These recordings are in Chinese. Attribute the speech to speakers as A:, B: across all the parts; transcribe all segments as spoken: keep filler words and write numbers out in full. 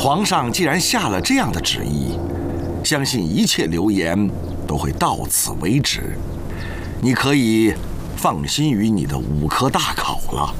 A: 皇上既然下了这样的旨意，相信一切流言都会到此为止。你可以放心于你的五科大考了。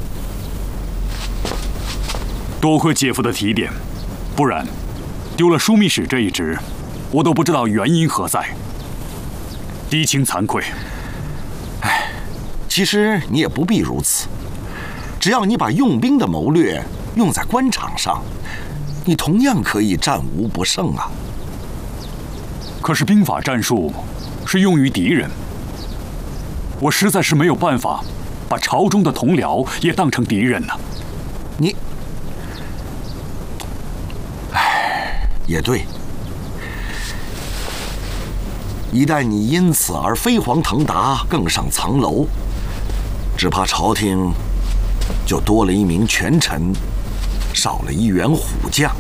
B: 多亏姐夫的提点，不然丢了枢密使这一职，我都不知道原因何在。狄青惭愧。
A: 哎，其实你也不必如此。只要你把用兵的谋略用在官场上，你同样可以战无不胜啊。
B: 可是兵法战术是用于敌人，我实在是没有办法把朝中的同僚也当成敌人呢。
A: 你，哎，也对。一旦你因此而飞黄腾达，更上层楼，只怕朝廷就多了一名权臣，少了一员虎将。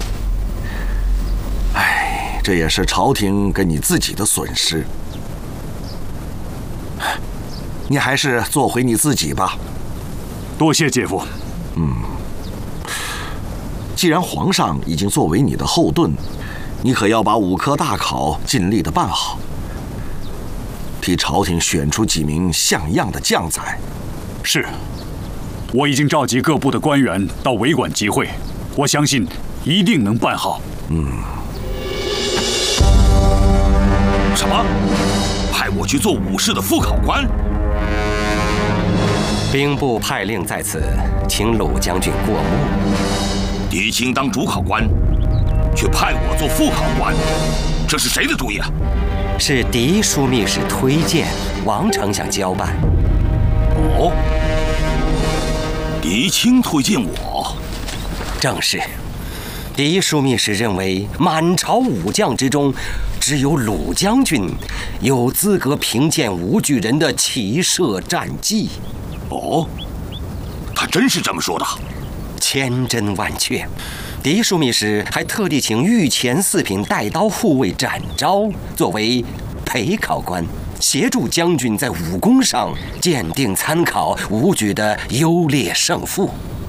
A: 哎，这也是朝廷跟你自己的损失。你还是做回你自己吧。
B: 多谢姐夫。
A: 嗯，既然皇上已经作为你的后盾，你可要把五科大考尽力的办好，替朝廷选出几名像样的将宰。
B: 是，我已经召集各部的官员到委馆集会，我相信一定能办好。
A: 嗯。
C: 什么？派我去做武士的副考官？
D: 兵部派令在此，请鲁将军过目。
C: 狄青当主考官，却派我做副考官，这是谁的主意啊？
D: 是狄枢密使推荐，王丞相交办。
C: 哦，狄青推荐我？
D: 正是。狄枢密使认为，满朝武将之中，只有鲁将军有资格评鉴武举人的骑射战绩。
C: 哦，他真是这么说的？
D: 千真万确。狄枢密使还特地请御前四品带刀护卫展昭作为陪考官，协助将军在武功上鉴定参考武举的优劣胜负。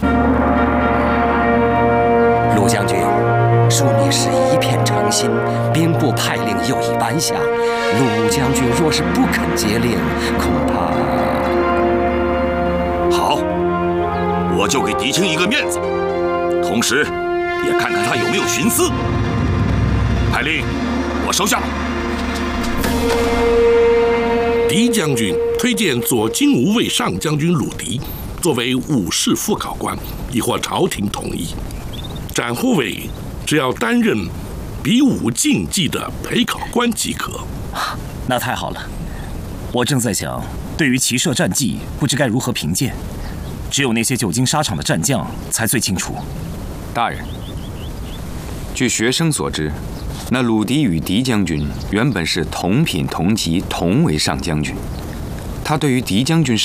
D: 鲁将军，枢密使一片诚心，兵部派令又已颁下，鲁将军若是不肯接令，恐怕……
C: 好，我就给狄青一个面子，同时也看看他有没有徇私。派令，我收下了。
E: 狄将军推荐左金吾卫上将军鲁狄作为武士副考官，已获朝廷同意。展护卫只要担任比武竞技的陪考官即可。
F: 那太好了，我正在想，对于骑射战绩，不知该如何评鉴。只有那些久经沙场的战将才最清楚。
G: 大人，据学生所知，那鲁狄与狄将军原本是同品同级同为上将军，他对于狄将军